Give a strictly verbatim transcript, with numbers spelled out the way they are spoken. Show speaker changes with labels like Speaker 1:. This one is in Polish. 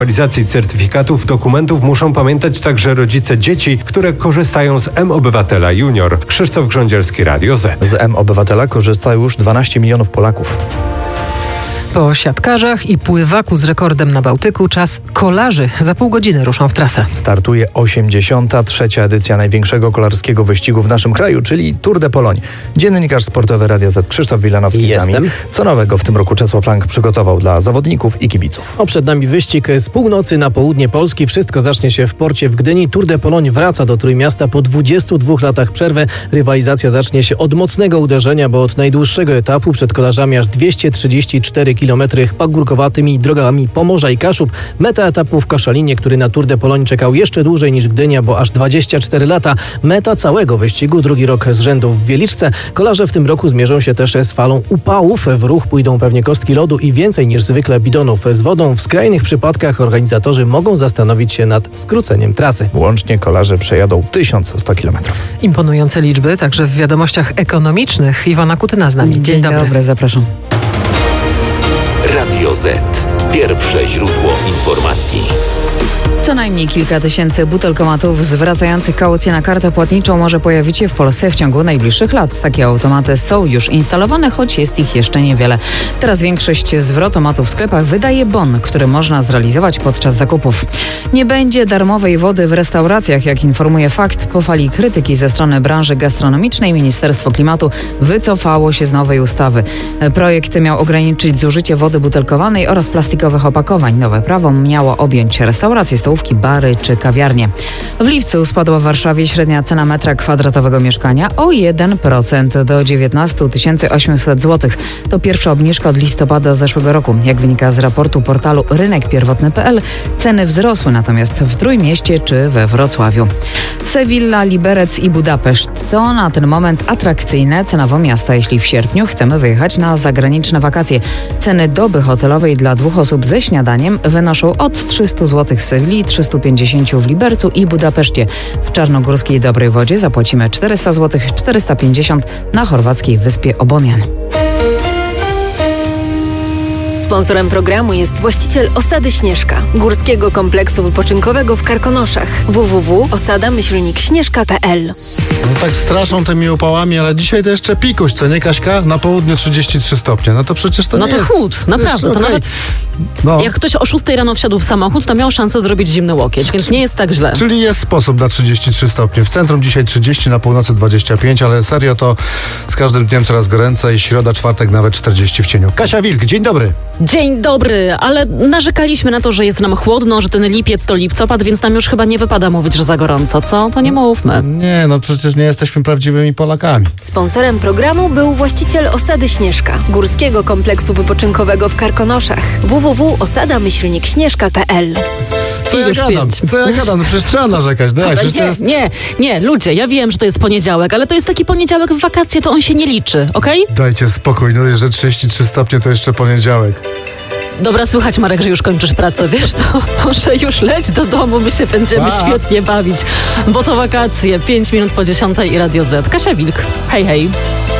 Speaker 1: realizacji certyfikatów dokumentów muszą pamiętać także rodzice dzieci, które korzystają z M-Obywatela Junior. Krzysztof Grządzielski, Radio Z.
Speaker 2: Z M-Obywatela korzysta już dwanaście milionów Polaków.
Speaker 3: Po siatkarzach i pływaku z rekordem na Bałtyku czas kolarzy. Za pół godziny ruszą w trasę.
Speaker 2: Startuje osiemdziesiąta trzecia edycja największego kolarskiego wyścigu w naszym kraju, czyli Tour de Pologne. Dziennikarz sportowy Radia Z Krzysztof Wilanowski z nami. Co nowego w tym roku Czesław Lang przygotował dla zawodników i kibiców?
Speaker 4: O, przed nami wyścig z północy na południe Polski. Wszystko zacznie się w porcie w Gdyni. Tour de Pologne wraca do Trójmiasta po dwudziestu dwóch latach przerwy. Rywalizacja zacznie się od mocnego uderzenia, bo od najdłuższego etapu przed kolarzami aż dwieście trzydzieści cztery kilometry pagórkowatymi drogami Pomorza i Kaszub. Meta etapu w Koszalinie, który na Tour de Pologne czekał jeszcze dłużej niż Gdynia, bo aż dwadzieścia cztery lata. Meta całego wyścigu, drugi rok z rzędu w Wieliczce. Kolarze w tym roku zmierzą się też z falą upałów. W ruch pójdą pewnie kostki lodu i więcej niż zwykle bidonów z wodą. W skrajnych przypadkach organizatorzy mogą zastanowić się nad skróceniem trasy.
Speaker 2: Łącznie kolarze przejadą tysiąc sto kilometrów.
Speaker 3: Imponujące liczby, także w wiadomościach ekonomicznych. Iwona Kutyna z nami. Dzień,
Speaker 5: Dzień
Speaker 3: dobry.
Speaker 5: dobry, zapraszam.
Speaker 6: Radio Z. Pierwsze źródło informacji.
Speaker 5: Co najmniej kilka tysięcy butelkomatów zwracających kaucję na kartę płatniczą może pojawić się w Polsce w ciągu najbliższych lat. Takie automaty są już instalowane, choć jest ich jeszcze niewiele. Teraz większość zwrotomatów w sklepach wydaje bon, który można zrealizować podczas zakupów. Nie będzie darmowej wody w restauracjach, jak informuje Fakt. Po fali krytyki ze strony branży gastronomicznej Ministerstwo Klimatu wycofało się z nowej ustawy. Projekt miał ograniczyć zużycie wody butelkowanej oraz plastikowych opakowań. Nowe prawo miało objąć restauracje, stołówki, bary czy kawiarnie. W lipcu spadła w Warszawie średnia cena metra kwadratowego mieszkania o jeden procent do dziewiętnaście tysięcy osiemset złotych. To pierwsza obniżka od listopada zeszłego roku. Jak wynika z raportu portalu rynek pierwotny kropka p l, ceny wzrosły natomiast w Trójmieście czy we Wrocławiu. Sewilla, Liberec i Budapeszt to na ten moment atrakcyjne cenowo miasta, jeśli w sierpniu chcemy wyjechać na zagraniczne wakacje. Ceny doby hotelowej dla dwóch osób ze śniadaniem wynoszą od trzysta złotych w Sewilli, trzysta pięćdziesiąt w Libercu i Budapeszcie. W czarnogórskiej Dobrej Wodzie zapłacimy czterysta złotych, czterysta pięćdziesiąt na chorwackiej wyspie Obonian.
Speaker 7: Sponsorem programu jest właściciel Osady Śnieżka, górskiego kompleksu wypoczynkowego w Karkonoszach. w w w kropka osada myślnik śnieżka kropka p l.
Speaker 8: No tak straszą tymi upałami, ale dzisiaj to jeszcze pikuś, co nie, Kaśka? Na południu trzydzieści trzy stopnie. No to przecież to
Speaker 9: no
Speaker 8: nie
Speaker 9: to
Speaker 8: jest...
Speaker 9: chłód, naprawdę. To
Speaker 8: okay.
Speaker 9: nawet
Speaker 8: no.
Speaker 9: Jak ktoś o szóstej rano wsiadł w samochód, to miał szansę zrobić zimny łokieć, więc nie jest tak źle.
Speaker 8: Czyli jest sposób na trzydzieści trzy stopnie. W centrum dzisiaj trzydzieści, na północy dwadzieścia pięć, ale serio to z każdym dniem coraz goręcej. Środa, czwartek nawet czterdzieści w cieniu. Kasia Wilk, dzień dobry.
Speaker 9: Dzień dobry, ale narzekaliśmy na to, że jest nam chłodno, że ten lipiec to lipcopad, więc nam już chyba nie wypada mówić, że za gorąco, co? To nie mówmy.
Speaker 8: Nie, no przecież nie jesteśmy prawdziwymi Polakami.
Speaker 7: Sponsorem programu był właściciel Osady Śnieżka, górskiego kompleksu wypoczynkowego w Karkonoszach. w w w kropka osada myślnik śnieżka kropka p l.
Speaker 8: Co ja gadam? Co ja gadam? No przecież trzeba narzekać. No jak? Przecież
Speaker 9: nie,
Speaker 8: to jest...
Speaker 9: nie, nie, ludzie, ja wiem, że to jest poniedziałek, ale to jest taki poniedziałek w wakacje, to on się nie liczy, okej? Okay?
Speaker 8: Dajcie spokój, no że trzydzieści trzy stopnie to jeszcze poniedziałek.
Speaker 9: Dobra, słychać, Marek, że już kończysz pracę, wiesz, to może już leć do domu, my się będziemy
Speaker 8: A.
Speaker 9: świetnie bawić, bo to wakacje, pięć minut po dziesiątej i Radio Z. Kasia Wilk, hej, hej.